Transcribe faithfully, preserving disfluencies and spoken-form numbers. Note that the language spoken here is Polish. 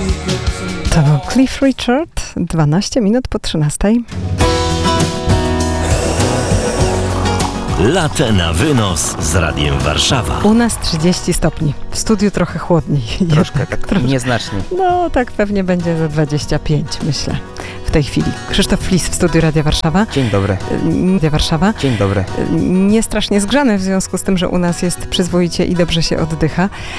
To był Cliff Richard, dwanaście minut po trzynastej. Latte na wynos z Radiem Warszawa. U nas trzydzieści stopni. W studiu trochę chłodniej. Troszkę, tak troszkę. Nieznacznie. No, tak pewnie będzie za dwadzieścia pięć, myślę, w tej chwili. Krzysztof Flis w studiu Radia Warszawa. Dzień dobry. Radia Warszawa. Dzień dobry. Nie strasznie zgrzany w związku z tym, że u nas jest przyzwoicie i dobrze się oddycha.